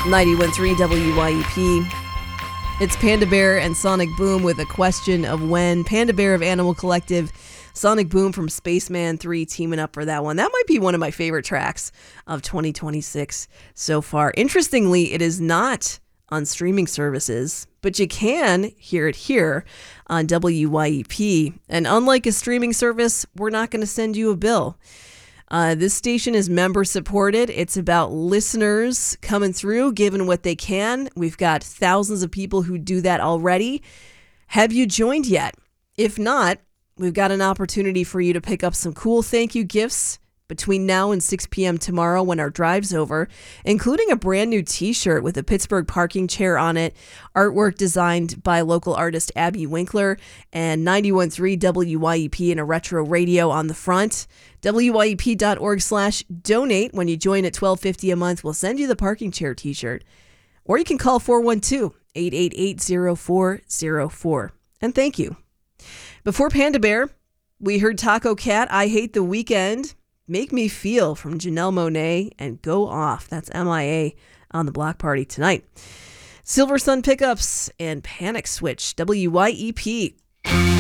91.3 WYEP. It's Panda Bear and Sonic Boom with a question of when. Panda Bear of Animal Collective, Sonic Boom from Spaceman 3 teaming up for that one. That might be one of my favorite tracks of 2026 so far. Interestingly, it is not on streaming services, but you can hear it here on WYEP. And unlike a streaming service, we're not going to send you a bill. This station is member supported. It's about listeners coming through, giving what they can. We've got thousands of people who do that already. Have you joined yet? If not, we've got an opportunity for you to pick up some cool thank you gifts between now and 6 p.m. tomorrow when our drive's over, including a brand new t-shirt with a Pittsburgh parking chair on it, artwork designed by local artist Abby Winkler, and 91.3 WYEP and a retro radio on the front. WYEP.org/donate. When you join at $12.50 a month, we'll send you the parking chair t-shirt. Or you can call 412-888-0404. And thank you. Before Panda Bear, we heard Taco Cat, I Hate the Weekend. Make Me Feel from Janelle Monáe and Go Off. That's MIA on the block party tonight. Silver Sun Pickups and Panic Switch, WYEP.